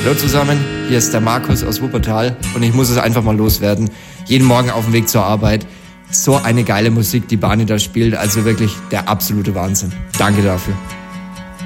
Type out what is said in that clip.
Hallo zusammen, hier ist der Markus aus Wuppertal und ich muss es einfach mal loswerden. Jeden Morgen auf dem Weg zur Arbeit. So eine geile Musik, die Barney da spielt, also wirklich der absolute Wahnsinn. Danke dafür.